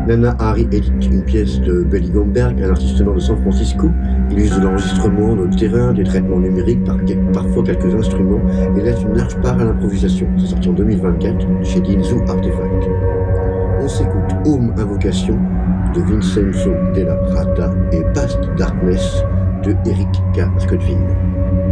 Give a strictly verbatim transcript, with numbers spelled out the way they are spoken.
Nana Hari édite une pièce de Belly Gomberg, un artiste noir de San Francisco. Il use de l'enregistrement, de terrain, des traitements numériques, par, parfois quelques instruments, et laisse une large part à l'improvisation. C'est sorti en deux mille vingt-quatre chez Dinzu Artefact. On s'écoute Home Invocation de Vincenzo Della Prata et Past Darkness de Eric K. Scottville.